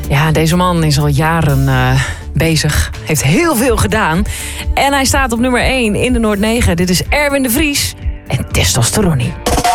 Ja, deze man is al jaren bezig. Heeft heel veel gedaan. En hij staat op nummer 1 in de Noord 9. Dit is Erwin de Vries en Testosteronie.